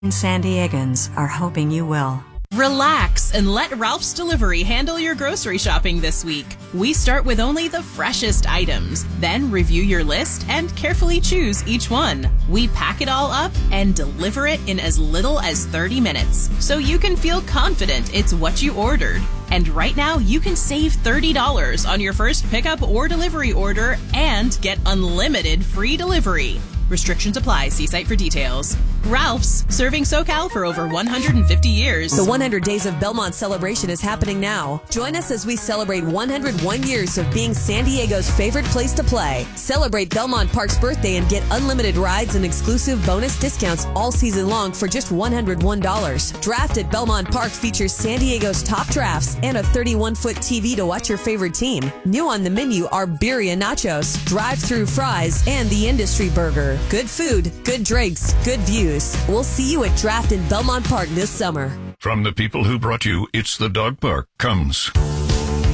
San Diegans are hoping you will. Relax and let Ralph's Delivery handle your grocery shopping this week. We start with only the freshest items, then review your list and carefully choose each one. We pack it all up and deliver it in as little as 30 minutes, so you can feel confident it's what you ordered. And right now, you can save $30 on your first pickup or delivery order and get unlimited free delivery. Restrictions apply. See site for details. Ralph's, serving SoCal for over 150 years. The 100 Days of Belmont celebration is happening now. Join us as we celebrate 101 years of being San Diego's favorite place to play. Celebrate Belmont Park's birthday and get unlimited rides and exclusive bonus discounts all season long for just $101. Draft at Belmont Park features San Diego's top drafts and a 31-foot TV to watch your favorite team. New on the menu are birria nachos, drive-thru fries, and the industry burger. Good food, good drinks, good views. We'll see you at Draft in Belmont Park this summer. From the people who brought you It's the Dog Park comes